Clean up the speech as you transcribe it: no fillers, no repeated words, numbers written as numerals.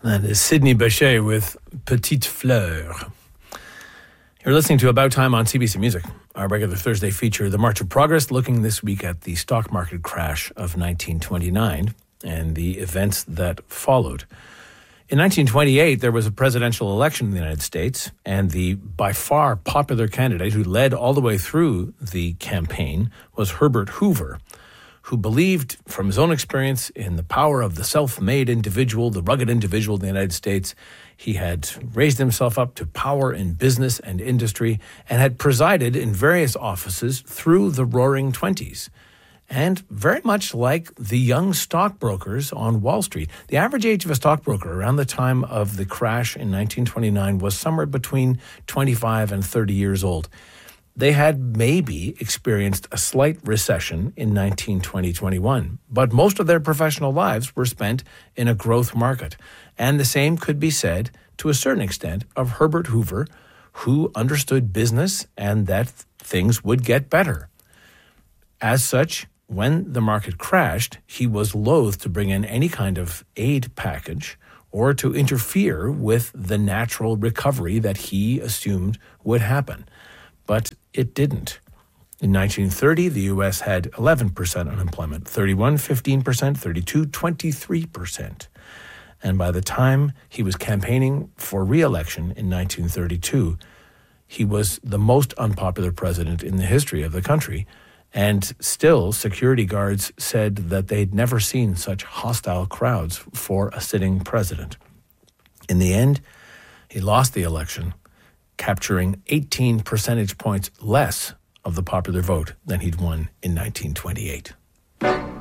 That is Sidney Bechet with Petite Fleur. You're listening to About Time on CBC Music, our regular Thursday feature, The March of Progress, looking this week at the stock market crash of 1929 and the events that followed. In 1928, there was a presidential election in the United States, and the by far popular candidate who led all the way through the campaign was Herbert Hoover, who believed from his own experience in the power of the self-made individual, the rugged individual in the United States. He had raised himself up to power in business and industry and had presided in various offices through the Roaring Twenties. And very much like the young stockbrokers on Wall Street, the average age of a stockbroker around the time of the crash in 1929 was somewhere between 25 and 30 years old. They had maybe experienced a slight recession in 1920-21, but most of their professional lives were spent in a growth market. And the same could be said, to a certain extent, of Herbert Hoover, who understood business and that things would get better. As such, when the market crashed, he was loath to bring in any kind of aid package or to interfere with the natural recovery that he assumed would happen. But it didn't. In 1930, the U.S. had 11% unemployment, 31, 15%, 32, 23%. And by the time he was campaigning for re-election in 1932, he was the most unpopular president in the history of the country. And still, security guards said that they'd never seen such hostile crowds for a sitting president. In the end, he lost the election, capturing 18 percentage points less of the popular vote than he'd won in 1928.